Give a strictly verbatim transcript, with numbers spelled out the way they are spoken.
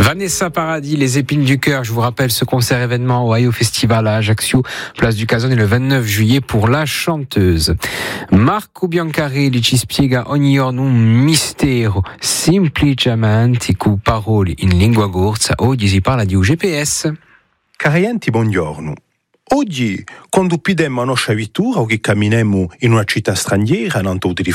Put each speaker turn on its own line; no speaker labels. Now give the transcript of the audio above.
Vanessa Paradis, les épines du cœur. Je vous rappelle ce concert événement au Ohio Festival à Ajaccio, place du Casone, le vingt-neuf juillet pour la chanteuse. Marco Biancarelli ci spiega ogni giorno un mistero, semplicemente con parole in lingua corsa. Oggi si parla di U G P S.
Cari enti, buongiorno. Oggi, quando pidemmo la nostra vettura o che camminiamo in una città straniera, non tutti